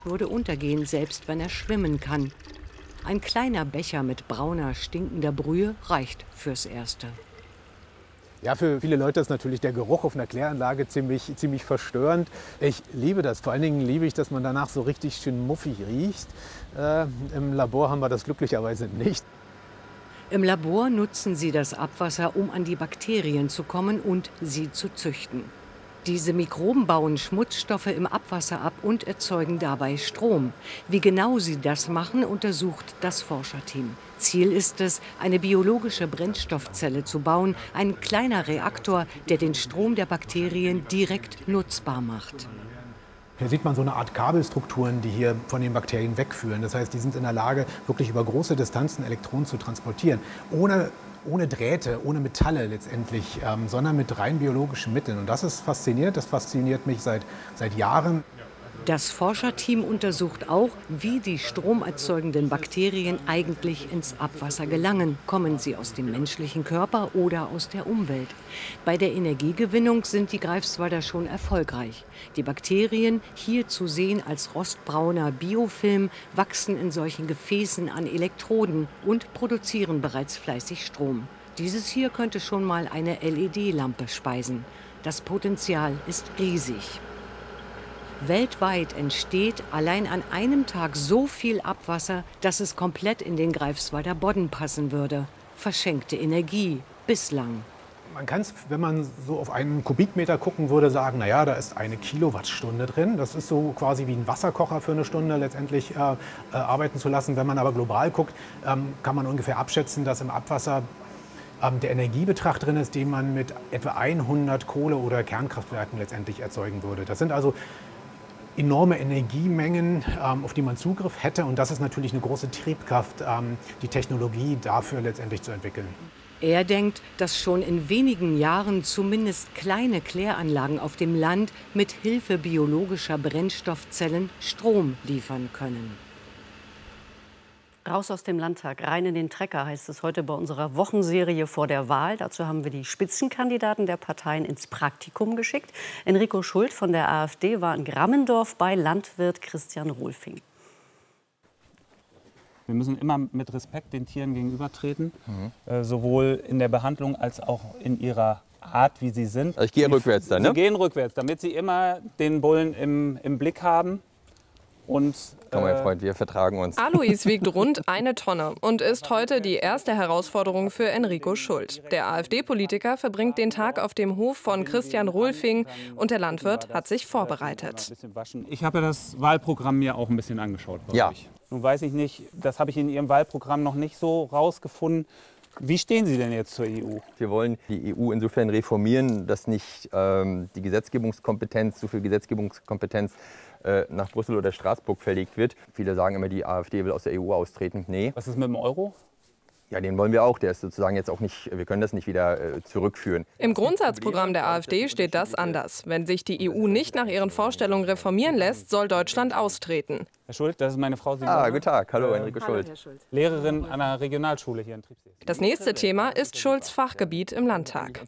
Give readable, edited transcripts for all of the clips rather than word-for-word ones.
würde untergehen, selbst wenn er schwimmen kann. Ein kleiner Becher mit brauner, stinkender Brühe reicht fürs Erste. Ja, für viele Leute ist natürlich der Geruch auf einer Kläranlage ziemlich verstörend. Ich liebe das. Vor allen Dingen liebe ich, dass man danach so richtig schön muffig riecht. Im Labor haben wir das glücklicherweise nicht. Im Labor nutzen sie das Abwasser, um an die Bakterien zu kommen und sie zu züchten. Diese Mikroben bauen Schmutzstoffe im Abwasser ab und erzeugen dabei Strom. Wie genau sie das machen, untersucht das Forscherteam. Ziel ist es, eine biologische Brennstoffzelle zu bauen, ein kleiner Reaktor, der den Strom der Bakterien direkt nutzbar macht. Hier sieht man so eine Art Kabelstrukturen, die hier von den Bakterien wegführen. Das heißt, die sind in der Lage, wirklich über große Distanzen Elektronen zu transportieren. Ohne Drähte, ohne Metalle letztendlich, sondern mit rein biologischen Mitteln. Und das ist faszinierend, das fasziniert mich seit Jahren. Das Forscherteam untersucht auch, wie die stromerzeugenden Bakterien eigentlich ins Abwasser gelangen. Kommen sie aus dem menschlichen Körper oder aus der Umwelt? Bei der Energiegewinnung sind die Greifswalder schon erfolgreich. Die Bakterien, hier zu sehen als rostbrauner Biofilm, wachsen in solchen Gefäßen an Elektroden und produzieren bereits fleißig Strom. Dieses hier könnte schon mal eine LED-Lampe speisen. Das Potenzial ist riesig. Weltweit entsteht allein an einem Tag so viel Abwasser, dass es komplett in den Greifswalder Bodden passen würde. Verschenkte Energie bislang. Man kann es, wenn man so auf einen Kubikmeter gucken würde, sagen, naja, da ist eine Kilowattstunde drin. Das ist so quasi wie ein Wasserkocher für eine Stunde letztendlich arbeiten zu lassen. Wenn man aber global guckt, kann man ungefähr abschätzen, dass im Abwasser der Energiebetrag drin ist, den man mit etwa 100 Kohle- oder Kernkraftwerken letztendlich erzeugen würde. Das sind also enorme Energiemengen, auf die man Zugriff hätte. Und das ist natürlich eine große Triebkraft, die Technologie dafür letztendlich zu entwickeln. Er denkt, dass schon in wenigen Jahren zumindest kleine Kläranlagen auf dem Land mit Hilfe biologischer Brennstoffzellen Strom liefern können. Raus aus dem Landtag, rein in den Trecker, heißt es heute bei unserer Wochenserie vor der Wahl. Dazu haben wir die Spitzenkandidaten der Parteien ins Praktikum geschickt. Enrico Schult von der AfD war in Grammendorf bei Landwirt Christian Rohlfing. Wir müssen immer mit Respekt den Tieren gegenübertreten, sowohl in der Behandlung als auch in ihrer Art, wie sie sind. Also ich gehe rückwärts dann, ne? Sie gehen rückwärts, damit sie immer den Bullen im Blick haben. Und, komm, mein Freund, wir vertragen uns. Alois wiegt rund 1 Tonne und ist heute die erste Herausforderung für Enrico Schult. Der AfD-Politiker verbringt den Tag auf dem Hof von Christian Rohlfing und der Landwirt hat sich vorbereitet. Ich habe ja das Wahlprogramm mir auch ein bisschen angeschaut bei euch. Nun weiß ich nicht, das habe ich in Ihrem Wahlprogramm noch nicht so rausgefunden. Wie stehen Sie denn jetzt zur EU? Wir wollen die EU insofern reformieren, dass nicht die Gesetzgebungskompetenz, zu viel Gesetzgebungskompetenz nach Brüssel oder Straßburg verlegt wird. Viele sagen immer, die AfD will aus der EU austreten. Nee. Was ist mit dem Euro? Ja, den wollen wir auch. Der ist sozusagen jetzt auch nicht, wir können das nicht wieder zurückführen. Im Grundsatzprogramm der AfD steht das anders. Wenn sich die EU nicht nach ihren Vorstellungen reformieren lässt, soll Deutschland austreten. Herr Schult, das ist meine Frau Simone. Ah, guten Tag. Hallo, Enrico Schult. Lehrerin an einer Regionalschule hier in Triebsee. Das nächste Thema ist Schulz' Fachgebiet im Landtag.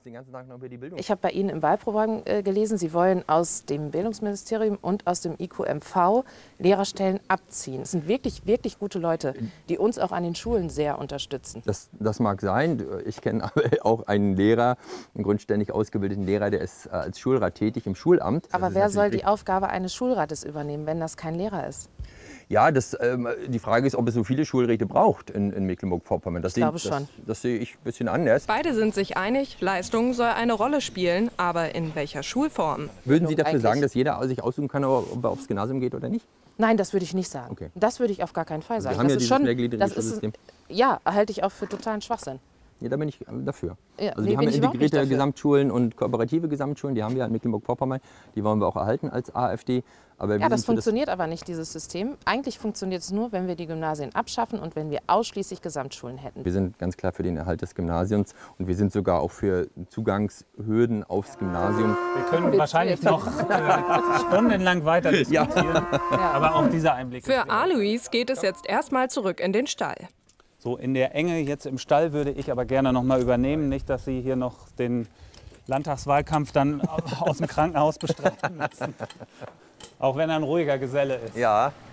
Ich habe bei Ihnen im Wahlprogramm gelesen, Sie wollen aus dem Bildungsministerium und aus dem IQMV Lehrerstellen abziehen. Es sind wirklich, wirklich gute Leute, die uns auch an den Schulen sehr unterstützen. Das mag sein. Ich kenne aber auch einen Lehrer, einen grundständig ausgebildeten Lehrer, der ist als Schulrat tätig im Schulamt. Aber wer soll die Aufgabe eines Schulrates übernehmen, wenn das kein Lehrer ist? Ja, die Frage ist, ob es so viele Schulräte braucht in Mecklenburg-Vorpommern. Ich glaube schon. Das sehe ich ein bisschen anders. Beide sind sich einig, Leistung soll eine Rolle spielen, aber in welcher Schulform? Würden Sie dafür sagen, dass jeder sich aussuchen kann, ob er aufs Gymnasium geht oder nicht? Nein, das würde ich nicht sagen. Okay. Das würde ich auf gar keinen Fall sagen. Wir haben ja dieses mehrgliedrige Schulsystem. Ja, halte ich auch für totalen Schwachsinn. Ja, da bin ich dafür. Ja, also wir haben ja integrierte Gesamtschulen und kooperative Gesamtschulen, die haben wir in Mecklenburg-Vorpommern. Die wollen wir auch erhalten als AfD. Aber ja, das funktioniert aber nicht, dieses System. Eigentlich funktioniert es nur, wenn wir die Gymnasien abschaffen und wenn wir ausschließlich Gesamtschulen hätten. Wir sind ganz klar für den Erhalt des Gymnasiums und wir sind sogar auch für Zugangshürden aufs Gymnasium. Wir können wahrscheinlich noch stundenlang weiter diskutieren, aber auch dieser Einblick. Für Alois geht es jetzt erstmal zurück in den Stall. So in der Enge jetzt im Stall würde ich aber gerne noch mal übernehmen, nicht, dass Sie hier noch den Landtagswahlkampf dann aus dem Krankenhaus bestreiten müssen. Auch wenn er ein ruhiger Geselle ist. Ja,